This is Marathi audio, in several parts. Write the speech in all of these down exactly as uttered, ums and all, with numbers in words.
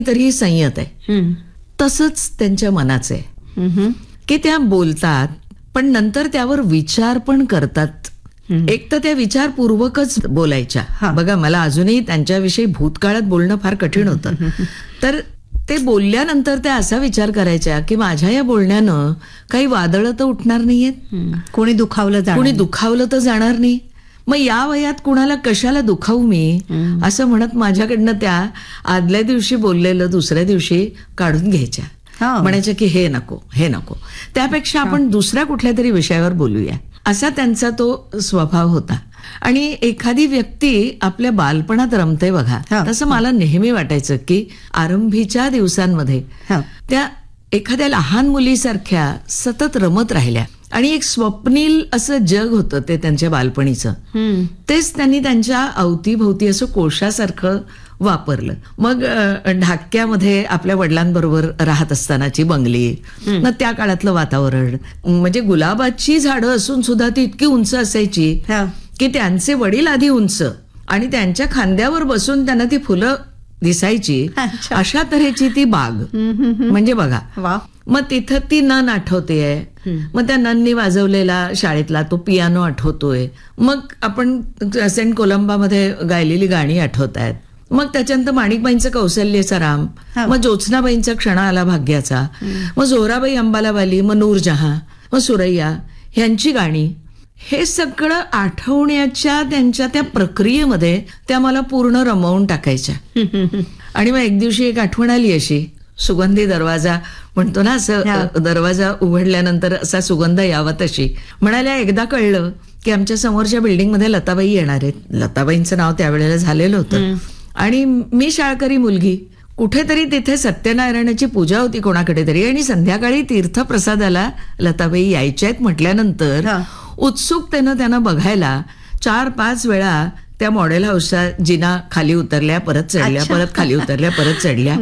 तरी संयत आहे. तसंच त्यांच्या मनाचं आहे की त्या बोलतात पण नंतर त्यावर विचार पण करतात. एक तर त्या विचारपूर्वकच बोलायच्या. बघा, मला अजूनही त्यांच्याविषयी भूतकाळात बोलणं फार कठीण होतं. तर ते बोलल्यानंतर त्या असा विचार करायच्या की माझ्या या बोलण्यानं काही वादळं तर उठणार नाहीयेत, कोणी दुखावलं जाणार कोणी दुखावलं तर जाणार नाही, मग या वयात कुणाला कशाला दुखावू मी, असं म्हणत माझ्याकडनं त्या आदल्या दिवशी बोललेलं दुसऱ्या दिवशी काढून घ्यायच्या. म्हणायचं की हे नको हे नको, त्यापेक्षा आपण दुसऱ्या कुठल्या तरी विषयावर बोलूया, असा त्यांचा तो स्वभाव होता. आणि एखादी व्यक्ती आपल्या बालपणात रमते बघा, तसं मला नेहमी वाटायचं की आरंभीच्या दिवसांमध्ये त्या एखाद्या लहान मुलीसारख्या सतत रमत राहिल्या आणि एक स्वप्नील असं जग होतं ते त्यांच्या बालपणीचं. तेच त्यांनी त्यांच्या अवतीभोवती असं कोळशासारखं वापरलं. मग ढाक्यामध्ये आपल्या वडिलांबरोबर राहत असतानाची बंगली, मग त्या काळातलं वातावरण, म्हणजे गुलाबाची झाडं असून सुद्धा ती इतकी उंच असायची की त्यांचे वडील आधी उंच आणि त्यांच्या खांद्यावर बसून त्यांना ती फुलं दिसायची, अशा तऱ्हेची ती बाग. म्हणजे बघा, मग तिथं ती नन आठवतेय, मग त्या नननी वाजवलेला शाळेतला तो पियानो आठवतोय, मग आपण सेंट कोलंबामध्ये गायलेली गाणी आठवत आहेत, मग त्याच्यानंतर माणिकबाईंचं कौशल्याचा राम, मग ज्योत्स्नाबाईंचा क्षणा आला भाग्याचा, मग जोराबाई अंबालावाली, मग नूरजहां, मग सुरैया ह्यांची गाणी, हे सगळं आठवण्याच्या त्यांच्या त्या प्रक्रियेमध्ये त्या मला पूर्ण रमवून टाकायच्या. आणि मग एक दिवशी एक आठवण आली अशी, सुगंधी दरवाजा म्हणतो ना, असं दरवाजा उघडल्यानंतर असा सुगंध यावा तशी. म्हणाल्या एकदा कळलं की आमच्या समोरच्या बिल्डिंगमध्ये लताबाई येणार आहेत. लताबाईंचं नाव त्यावेळेला झालेलं होतं आणि मी शाळकरी मुलगी, कुठेतरी तिथे सत्यनारायणाची पूजा होती कोणाकडे तरी, आणि संध्याकाळी तीर्थप्रसादाला लताबाई यायच्या आहेत म्हटल्यानंतर उत्सुकतेनं त्यांना बघायला चार पाच वेळा त्या मॉडेल हाऊसच्या जिना खाली उतरल्या, परत चढल्या, परत खाली उतरल्या, परत चढल्या,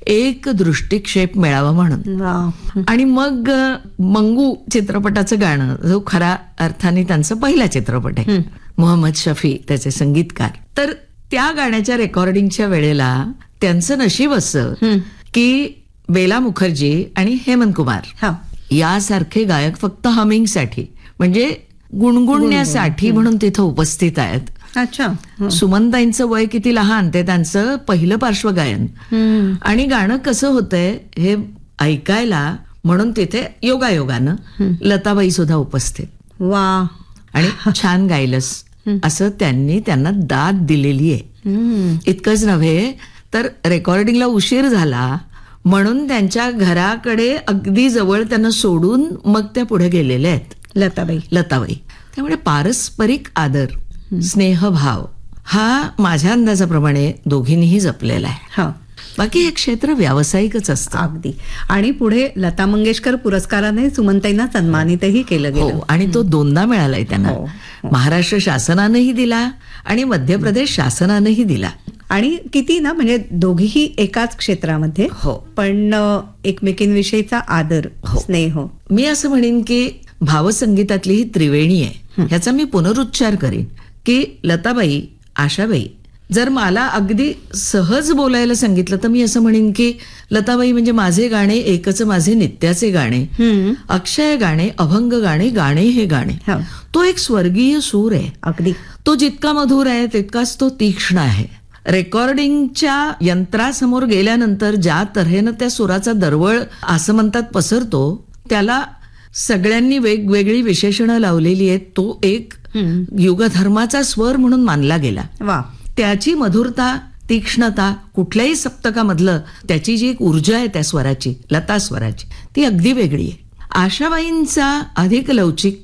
एक दृष्टिक्षेप मिळावा म्हणून. आणि मग मंगू चित्रपटाचं गाणं, जो खऱ्या अर्थाने त्यांचा पहिला चित्रपट आहे, मोहम्मद शफी त्याचे संगीतकार, तर त्या गाण्याच्या रेकॉर्डिंगच्या वेळेला त्यांचं नशीब असं की बेला मुखर्जी आणि हेमंत कुमार यासारखे गायक फक्त हमिंगसाठी, म्हणजे गुणगुणण्यासाठी म्हणून तिथं उपस्थित आहेत. अच्छा. सुमनताईंचं वय किती लहान, ते त्यांचं पहिलं पार्श्वगायन, आणि गाणं कसं होतंय हे ऐकायला म्हणून तिथे योगायोगानं लताबाई सुद्धा उपस्थित. वा. आणि छान गायलस असं त्यांनी त्यांना दाद दिलेली आहे. इतकंच नव्हे तर रेकॉर्डिंगला उशीर झाला म्हणून त्यांच्या घराकडे अगदी जवळ त्यांना सोडून मग त्या पुढे गेलेल्या आहेत लताबाई लताबाई त्यामुळे पारस्परिक आदर, स्नेहभाव हा माझ्या अंदाजाप्रमाणे दोघींनीही जपलेला आहे. बाकी हे क्षेत्र व्यावसायिकच असतं अगदी. आणि पुढे लता मंगेशकर पुरस्काराने सुमनताईंना सन्मानितही केलं गेलं, आणि तो दोनदा मिळालाय त्यांना. महाराष्ट्र शासनानंही दिला आणि मध्य प्रदेश शासनानंही दिला. आणि किती ना, म्हणजे दोघीही एकाच क्षेत्रामध्ये, हो, पण एकमेकींविषयीचा आदर, स्नेह. मी असं म्हणेन की भावसंगीतातली ही त्रिवेणी आहे. ह्याचा मी पुनरुच्चार करीन की लताबाई, आशाबाई, जर मला अगदी सहज बोलायला सांगितलं तर मी असं म्हणेन की लताबाई म्हणजे माझे गाणे एकच माझे नित्याचे गाणे, अक्षय गाणे, अभंग गाणे, गाणे हे गाणे, तो एक स्वर्गीय सूर आहे. अगदी. तो जितका मधुर आहे तितकाच तो तीक्ष्ण आहे. रेकॉर्डिंगच्या यंत्रासमोर गेल्यानंतर ज्या तऱ्हेनं त्या सुराचा दरवळ असं म्हणतात पसरतो, त्याला सगळ्यांनी वेगवेगळी विशेषणं लावलेली आहेत. तो एक युगधर्माचा स्वर म्हणून मानला गेला. वा. त्याची मधुरता, तीक्ष्णता, कुठल्याही सप्तकामधलं त्याची जी एक ऊर्जा आहे त्या स्वराची, लता स्वराची, ती अगदी वेगळी आहे. आशाबाईंचा अधिक लवचिक,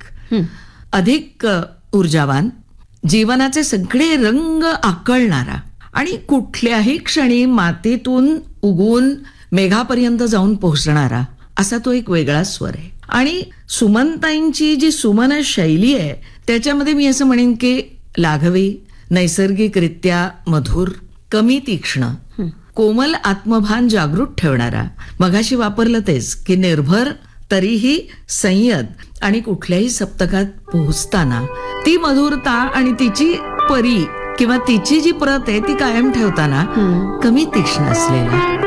अधिक ऊर्जावान, जीवनाचे सगळे रंग आकळणारा आणि कुठल्याही क्षणी मातीतून उगवून मेघापर्यंत जाऊन पोहोचणारा असा तो एक वेगळा स्वर आहे. आणि सुमनताईंची जी सुमन शैली आहे त्याच्यामध्ये मी असं म्हणेन की लाघवी, नैसर्गिकरित्या मधुर, कमी तीक्ष्ण, कोमल आत्मभान जागृत ठेवणारा, मगाशी वापरलं तेच की निर्भर तरीही संयत, आणि कुठल्याही सप्तकात पोहोचताना ती मधुरता आणि तिची परी किंवा तिची जी प्रत आहे ती कायम ठेवताना कमी तीक्ष्ण असलेला.